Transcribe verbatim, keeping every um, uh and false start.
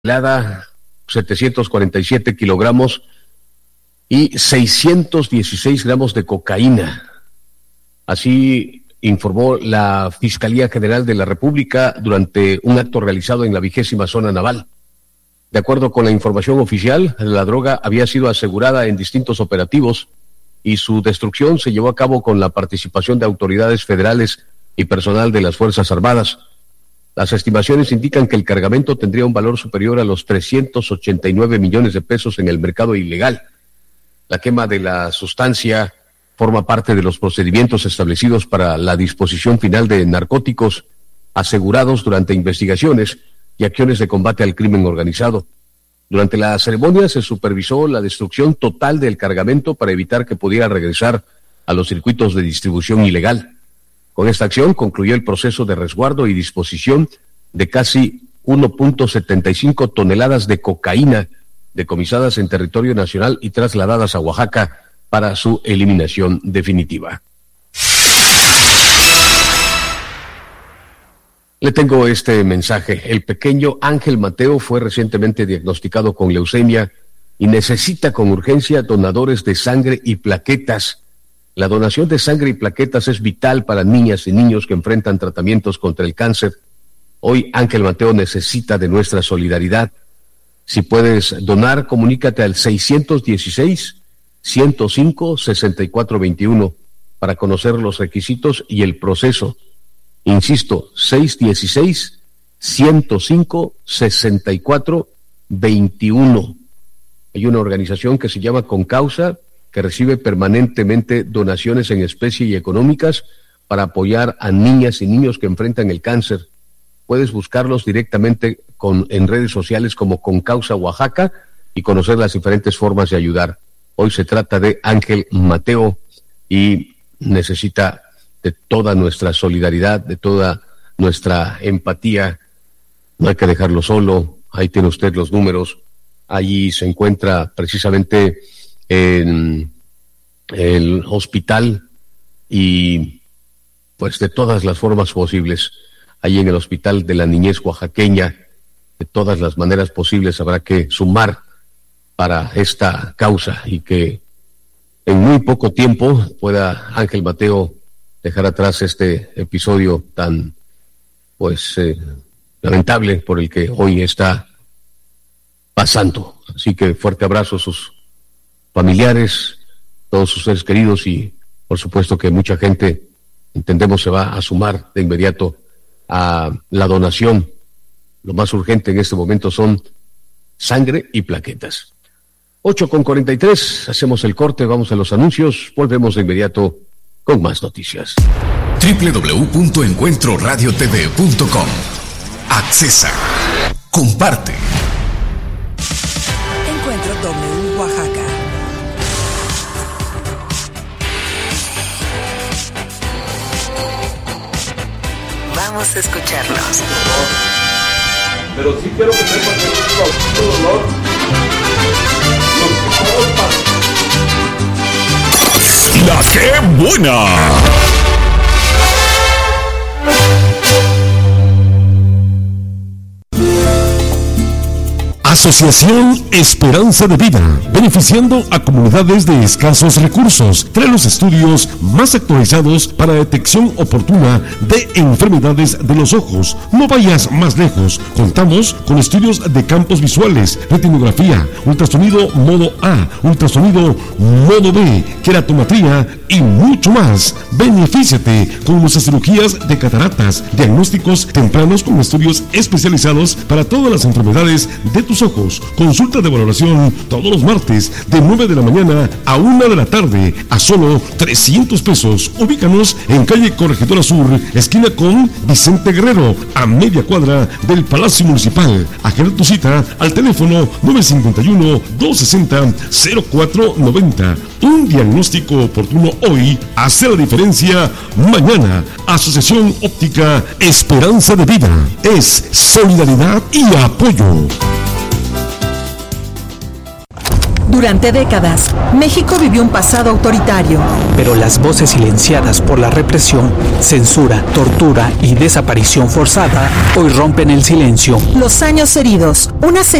tonelada, setecientos cuarenta y siete kilogramos y seiscientos dieciséis gramos de cocaína. Así informó la Fiscalía General de la República durante un acto realizado en la vigésima zona naval. De acuerdo con la información oficial, la droga había sido asegurada en distintos operativos y su destrucción se llevó a cabo con la participación de autoridades federales y personal de las Fuerzas Armadas. Las estimaciones indican que el cargamento tendría un valor superior a los trescientos ochenta y nueve millones de pesos en el mercado ilegal. La quema de la sustancia forma parte de los procedimientos establecidos para la disposición final de narcóticos asegurados durante investigaciones y acciones de combate al crimen organizado. Durante la ceremonia se supervisó la destrucción total del cargamento para evitar que pudiera regresar a los circuitos de distribución ilegal. Con esta acción concluyó el proceso de resguardo y disposición de casi uno punto setenta y cinco toneladas de cocaína decomisadas en territorio nacional y trasladadas a Oaxaca para su eliminación definitiva. Le tengo este mensaje. El pequeño Ángel Mateo fue recientemente diagnosticado con leucemia y necesita con urgencia donadores de sangre y plaquetas. La donación de sangre y plaquetas es vital para niñas y niños que enfrentan tratamientos contra el cáncer. Hoy Ángel Mateo necesita de nuestra solidaridad. Si puedes donar, comunícate al seiscientos dieciséis, ciento cinco, sesenta y cuatro veintiuno para conocer los requisitos y el proceso. Insisto, seiscientos dieciséis, ciento cinco, sesenta y cuatro veintiuno. Hay una organización que se llama Concausa, que recibe permanentemente donaciones en especie y económicas para apoyar a niñas y niños que enfrentan el cáncer. Puedes buscarlos directamente con, en redes sociales como Concausa Oaxaca y conocer las diferentes formas de ayudar. Hoy se trata de Ángel Mateo y necesita de toda nuestra solidaridad, de toda nuestra empatía. No hay que dejarlo solo. Ahí tiene usted los números. Allí se encuentra precisamente en el hospital y pues de todas las formas posibles, ahí en el Hospital de la Niñez Oaxaqueña, de todas las maneras posibles habrá que sumar para esta causa y que en muy poco tiempo pueda Ángel Mateo dejar atrás este episodio tan pues eh, lamentable por el que hoy está pasando. Así que fuerte abrazo a sus familiares, todos sus seres queridos y por supuesto que mucha gente, entendemos, se va a sumar de inmediato a la donación. Lo más urgente en este momento son sangre y plaquetas. ocho con cuarenta y tres, hacemos el corte, vamos a los anuncios, volvemos de inmediato con más noticias. doble u doble u doble u punto encuentro radio t v punto com. Accesa. Comparte. Encuentro W Oaxaca. Vamos a escucharnos. Pero sí quiero que sepan que es un dolor. ¡La qué buena! Asociación Esperanza de Vida, beneficiando a comunidades de escasos recursos. Trae los estudios más actualizados para detección oportuna de enfermedades de los ojos. No vayas más lejos. Contamos con estudios de campos visuales, retinografía, ultrasonido modo A, ultrasonido modo B, queratometría y mucho más. Benefíciate con nuestras cirugías de cataratas, diagnósticos tempranos con estudios especializados para todas las enfermedades de tus ojos. Consulta de valoración todos los martes de nueve de la mañana a una de la tarde a solo trescientos pesos. Ubícanos en calle Corregidora Sur, esquina con Vicente Guerrero, a media cuadra del Palacio Municipal. Agenda tu cita al teléfono nueve cinco uno, dos seis cero, cero cuatro nueve cero. Un diagnóstico oportuno hoy hace la diferencia mañana. Asociación Óptica Esperanza de Vida es solidaridad y apoyo. Durante décadas, México vivió un pasado autoritario. Pero las voces silenciadas por la represión, censura, tortura y desaparición forzada hoy rompen el silencio. Los años heridos, una